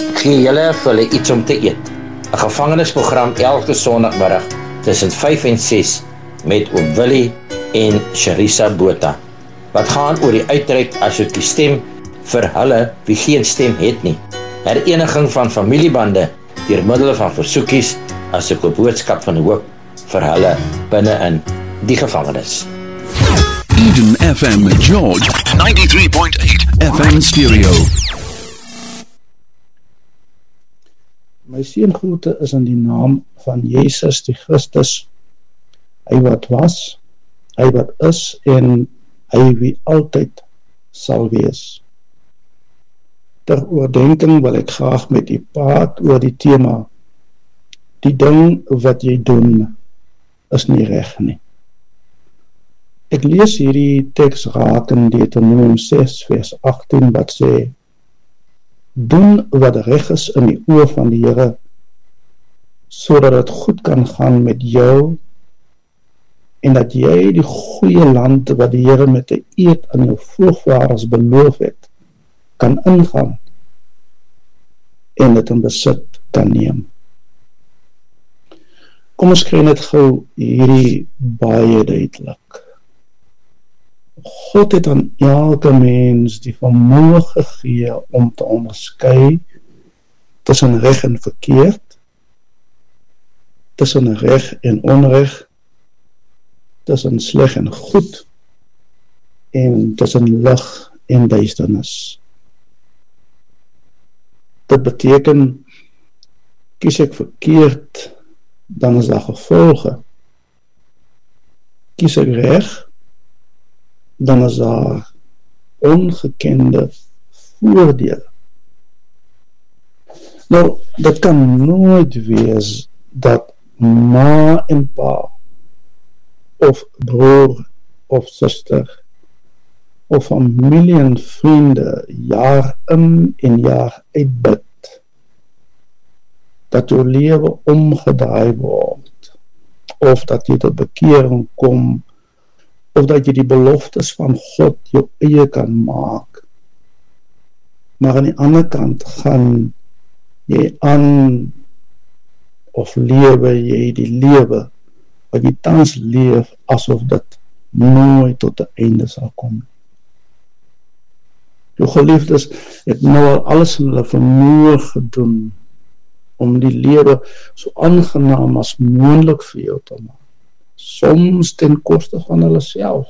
gee julle vir hulle iets om te eet. 'n Gevangenisprogram elke Sondagmiddag tussen 5 en 6 met oom Willie en Sharissa Botha. Wat gaan oor die uitreik asook die stem vir hulle wie geen stem het nie. Hereniging van familiebande deur middel van versoekies asook 'n boodskap van hoop vir hulle binne in die gevangenis. Eden FM George 93.8 FM stereo. My seëngroete is in die naam van Jesus die Christus, hy wat was, hy wat is en hy wie altyd sal wees. Ter oordenking wil ek graag met u praat oor die tema, die ding wat jy doen is nie reg nie. Ek lees hierdie teks raak in Deuteronomium 6 vers 18 wat sê, doen wat reg is in die oë van die Here, sodat het goed kan gaan met jou en dat jy die goeie land wat die Here met 'n eed aan jou voorvaders beloof het, kan ingaan en dit in besit kan neem. Kom ons kry net gou hierdie baie duidelik. God het aan elke mens die vermoë gegee om te onderskei tussen reg en verkeerd, tussen reg en onreg, tussen sleg en goed, en tussen lig en duisternis. Dit beteken, kies ek verkeerd, dan is daar gevolge. Kies ek reg, dan is daar ongekende voordele. Nou, dit kan nooit wees dat ma en pa, of broer of suster, of familie en vriende jaar in en jaar uit bid, dat jou lewe omgedraai word, of dat jy tot bekering kom, of dat jy die beloftes van God jou eie kan maak. Maar aan die ander kant gaan jy aan, of lewe jy die lewe, wat jy tans leef, asof dit nooit tot 'n einde sal kom. Jou geliefdes het nou al alles in hulle vermoë gedoen, om die lewe so aangenaam as moontlik vir jou te maak. Soms ten koste van hulle self.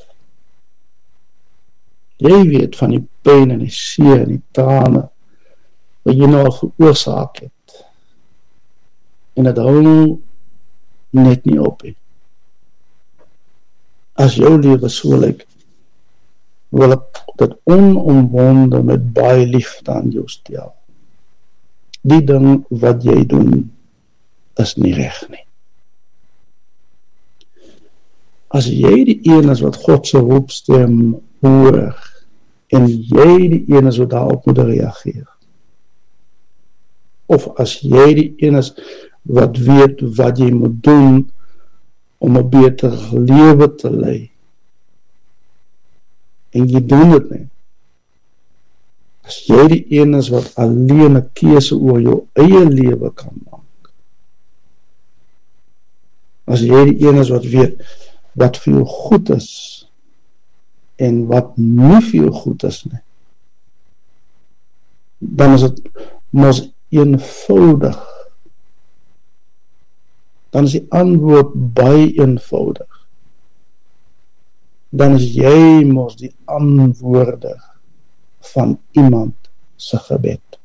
Jy weet van die pyn en die seer en die trane wat jy nou al veroorsaak het. En dit hou net nie op nie. As jou lewe so lyk, wil ek dit onomwonde met baie liefde aan jou stel. Die ding wat jy doen is nie reg nie. As jy die een is wat God se roepstem hoor, en jy die een is wat daarop moet reageer, of as jy die een is wat weet wat jy moet doen om 'n beter lewe te lei, en jy doen dit nie, as jy die een is wat alleen 'n keuse oor jou eie lewe kan maak, as jy die een is wat weet wat vir jou goed is en wat nie vir jou goed is nie, dan is dit mos eenvoudig. Dan is die antwoord baie eenvoudig. Dan is jy mos die antwoorder van iemand se gebed.